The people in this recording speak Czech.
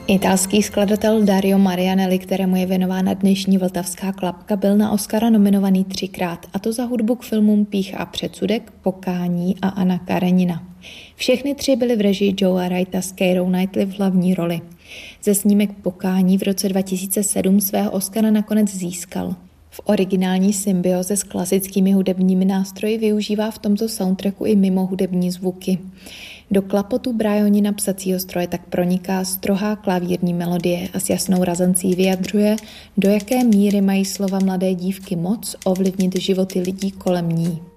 Italský skladatel Dario Marianelli, kterému je věnována dnešní Vltavská klapka, byl na Oscara nominovaný 3krát, a to za hudbu k filmům Pýcha a předsudek, Pokání a Anna Karenina. Všechny 3 byly v režii Joea Wrighta s Keirou Knightley v hlavní roli. Ze snímek Pokání v roce 2007 svého Oscara nakonec získal. V originální symbioze s klasickými hudebními nástroji využívá v tomto soundtracku i mimo hudební zvuky. Do klapotu Brianina psacího stroje tak proniká strohá klavírní melodie a s jasnou razancí vyjadřuje, do jaké míry mají slova mladé dívky moc ovlivnit životy lidí kolem ní.